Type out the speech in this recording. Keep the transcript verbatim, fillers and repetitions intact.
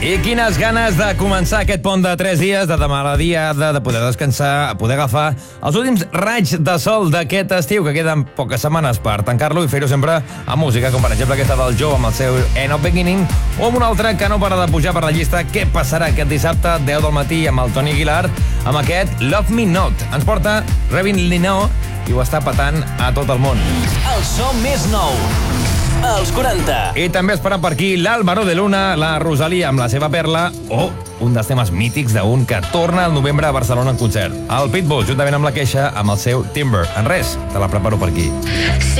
I quines ganes de començar aquest pont de tres dies, de demà a la diada, de poder descansar, poder agafar els últims raigs de sol d'aquest estiu, que queden poques setmanes per tancar-lo i fer-ho sempre amb música, com per exemple aquesta del Joe amb el seu End of Beginning, o amb una altra que no para de pujar per la llista. Què passarà aquest dissabte, deu del matí, amb el Toni Aguilar, amb aquest Love Me Not. Ens porta Revin Lino i ho està patant a tot el món. El so més nou, els quaranta. I també esperant per aquí l'Álvaro de Luna, la Rosalía amb la seva perla, o un dels temes mítics d'un que torna al novembre a Barcelona en concert. El Pitbull, juntament amb la Queixa, amb el seu Timber. En res, te la preparo per aquí.